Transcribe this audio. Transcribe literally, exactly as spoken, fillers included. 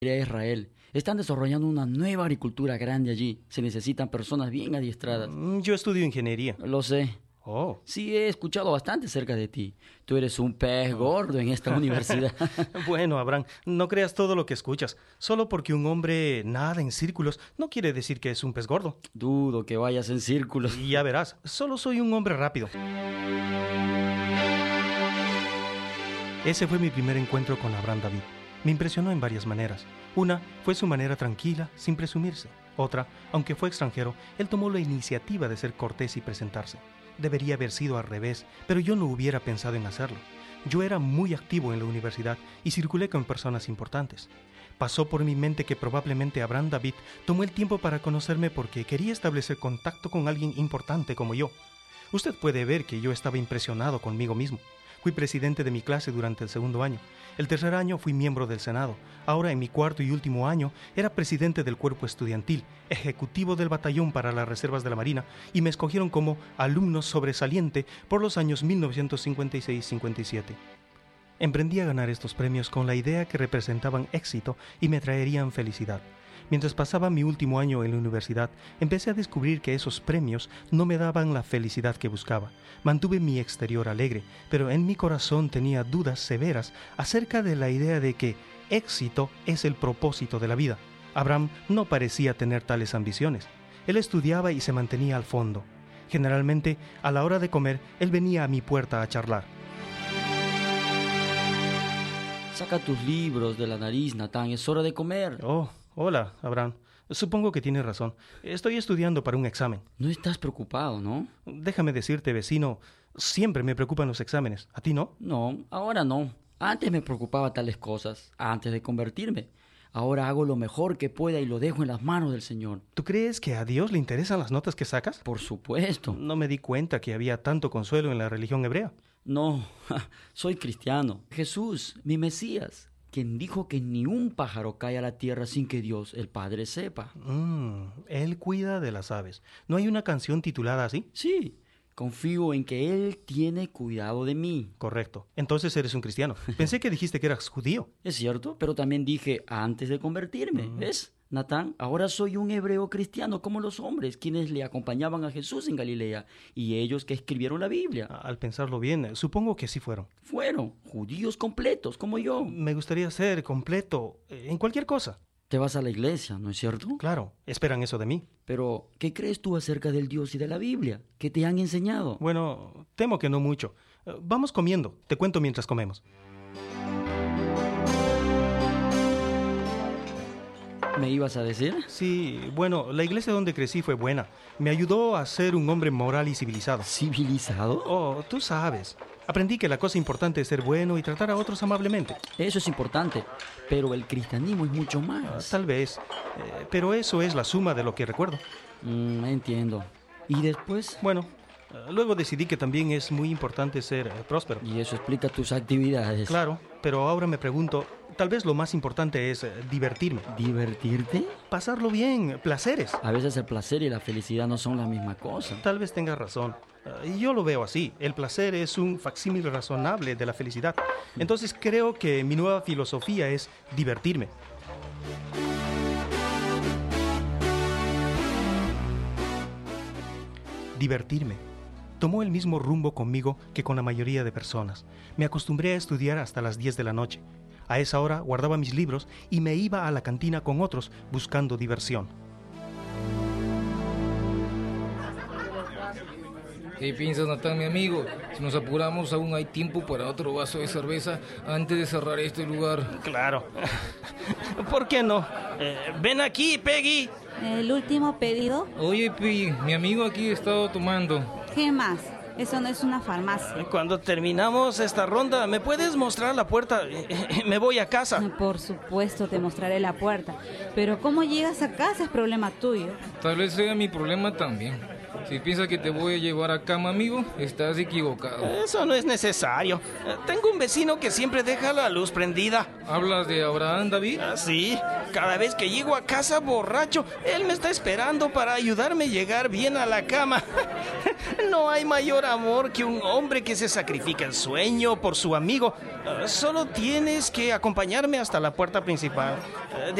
a Israel. Están desarrollando una nueva agricultura grande allí. Se necesitan personas bien adiestradas. Mm, Yo estudio ingeniería. Lo sé. Oh. Sí, he escuchado bastante acerca de ti. Tú eres un pez gordo en esta universidad. Bueno, Abraham, no creas todo lo que escuchas. Solo porque un hombre nada en círculos no quiere decir que es un pez gordo. Dudo que vayas en círculos. Y ya verás, solo soy un hombre rápido. Ese fue mi primer encuentro con Abraham David. Me impresionó en varias maneras. Una fue su manera tranquila, sin presumirse. Otra, aunque fue extranjero, él tomó la iniciativa de ser cortés y presentarse. Debería haber sido al revés, pero yo no hubiera pensado en hacerlo. Yo era muy activo en la universidad y circulé con personas importantes. Pasó por mi mente que probablemente Abraham David tomó el tiempo para conocerme porque quería establecer contacto con alguien importante como yo. Usted puede ver que yo estaba impresionado conmigo mismo. Fui presidente de mi clase durante el segundo año. El tercer año fui miembro del Senado. Ahora, en mi cuarto y último año, era presidente del cuerpo estudiantil, ejecutivo del batallón para las reservas de la Marina, y me escogieron como alumno sobresaliente por los años mil novecientos cincuenta y seis cincuenta y siete. Emprendí a ganar estos premios con la idea que representaban éxito y me traerían felicidad. Mientras pasaba mi último año en la universidad, empecé a descubrir que esos premios no me daban la felicidad que buscaba. Mantuve mi exterior alegre, pero en mi corazón tenía dudas severas acerca de la idea de que éxito es el propósito de la vida. Abraham no parecía tener tales ambiciones. Él estudiaba y se mantenía al fondo. Generalmente, a la hora de comer, él venía a mi puerta a charlar. Saca tus libros de la nariz, Natán. Es hora de comer. Oh, hola, Abraham. Supongo que tienes razón. Estoy estudiando para un examen. No estás preocupado, ¿no? Déjame decirte, vecino, siempre me preocupan los exámenes. ¿A ti no? No, ahora no. Antes me preocupaba tales cosas, antes de convertirme. Ahora hago lo mejor que pueda y lo dejo en las manos del Señor. ¿Tú crees que a Dios le interesan las notas que sacas? Por supuesto. No me di cuenta que había tanto consuelo en la religión hebrea. No, soy cristiano. Jesús, mi Mesías, quien dijo que ni un pájaro cae a la tierra sin que Dios, el Padre, sepa. Mm, él cuida de las aves. ¿No hay una canción titulada así? Sí, confío en que Él tiene cuidado de mí. Correcto. Entonces eres un cristiano. Pensé que dijiste que eras judío. Es cierto, pero también dije antes de convertirme. Mm. ¿Ves, Natán? Ahora soy un hebreo cristiano como los hombres, quienes le acompañaban a Jesús en Galilea, y ellos que escribieron la Biblia. Al pensarlo bien, supongo que sí fueron. Fueron judíos completos, como yo. Me gustaría ser completo en cualquier cosa. Te vas a la iglesia, ¿no es cierto? Claro, esperan eso de mí. Pero, ¿qué crees tú acerca del Dios y de la Biblia? ¿Qué te han enseñado? Bueno, temo que no mucho. Vamos comiendo, te cuento mientras comemos. ¿Me ibas a decir? Sí, bueno, la iglesia donde crecí fue buena. Me ayudó a ser un hombre moral y civilizado. ¿Civilizado? Oh, tú sabes. Aprendí que la cosa importante es ser bueno y tratar a otros amablemente. Eso es importante, pero el cristianismo es mucho más. Ah, tal vez, eh, pero eso es la suma de lo que recuerdo. Mm, entiendo. ¿Y después? Bueno, uh, luego decidí que también es muy importante ser eh, próspero. Y eso explica tus actividades. Claro, pero ahora me pregunto, tal vez lo más importante es eh, divertirme. ¿Divertirte? Pasarlo bien, placeres. A veces el placer y la felicidad no son la misma cosa. Tal vez tengas razón. Uh, yo lo veo así. El placer es un facsímil razonable de la felicidad. Entonces creo que mi nueva filosofía es divertirme. Divertirme. Tomó el mismo rumbo conmigo que con la mayoría de personas. Me acostumbré a estudiar hasta las diez de la noche. A esa hora guardaba mis libros y me iba a la cantina con otros buscando diversión. ¿Qué piensas, Natán, mi amigo? Si nos apuramos, aún hay tiempo para otro vaso de cerveza antes de cerrar este lugar. Claro. ¿Por qué no? Eh, ven aquí, Peggy. ¿El último pedido? Oye, Peggy, mi amigo aquí ha estado tomando. ¿Qué más? Eso no es una farmacia. Cuando terminamos esta ronda, ¿me puedes mostrar la puerta? Me voy a casa. Por supuesto, te mostraré la puerta. Pero cómo llegas a casa es problema tuyo. Tal vez sea mi problema también. Si piensas que te voy a llevar a cama, amigo, estás equivocado. Eso no es necesario. Eh, Tengo un vecino que siempre deja la luz prendida. ¿Hablas de Abraham, David? Ah, sí, cada vez que llego a casa borracho, él me está esperando para ayudarme a llegar bien a la cama. No hay mayor amor que un hombre que se sacrifica el sueño por su amigo. Ah, Solo tienes que acompañarme hasta la puerta principal. Eh, de